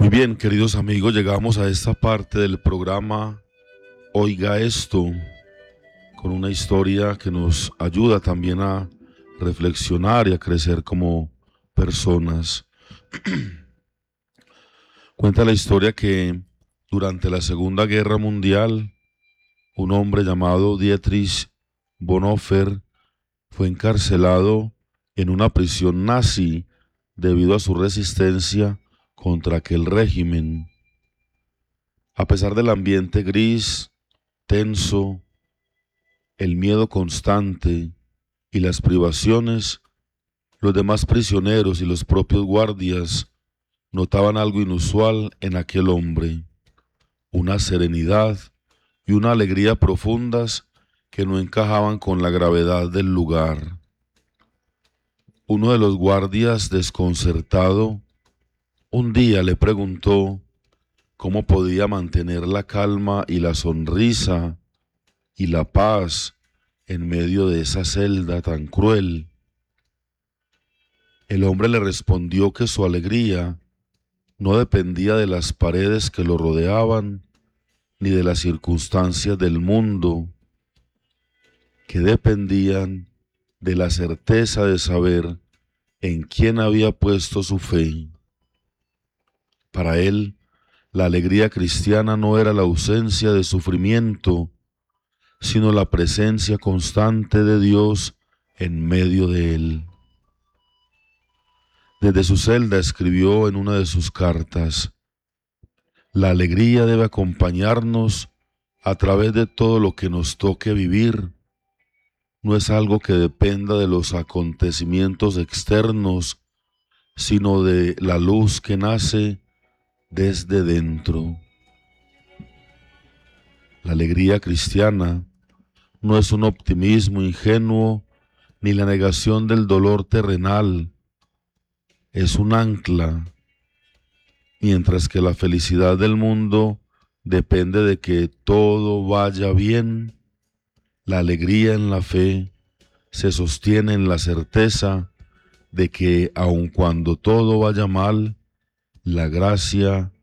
Muy bien, queridos amigos, llegamos a esta parte del programa Oiga esto, con una historia que nos ayuda también a reflexionar y a crecer como personas. Cuenta la historia que durante la Segunda Guerra Mundial, un hombre llamado Dietrich Bonhoeffer fue encarcelado en una prisión nazi debido a su resistencia contra aquel régimen. A pesar del ambiente gris, tenso, el miedo constante y las privaciones, los demás prisioneros y los propios guardias notaban algo inusual en aquel hombre, una serenidad y una alegría profundas que no encajaban con la gravedad del lugar. Uno de los guardias, desconcertado, un día le preguntó cómo podía mantener la calma y la sonrisa y la paz en medio de esa celda tan cruel. El hombre le respondió que su alegría no dependía de las paredes que lo rodeaban ni de las circunstancias del mundo, que dependían de la certeza de saber en quién había puesto su fe. Para él, la alegría cristiana no era la ausencia de sufrimiento, sino la presencia constante de Dios en medio de él. Desde su celda escribió en una de sus cartas: la alegría debe acompañarnos a través de todo lo que nos toque vivir. No es algo que dependa de los acontecimientos externos, sino de la luz que nace desde dentro. La alegría cristiana no es un optimismo ingenuo ni la negación del dolor terrenal. Es un ancla, mientras que la felicidad del mundo depende de que todo vaya bien. La alegría en la fe se sostiene en la certeza de que aun cuando todo vaya mal, la gracia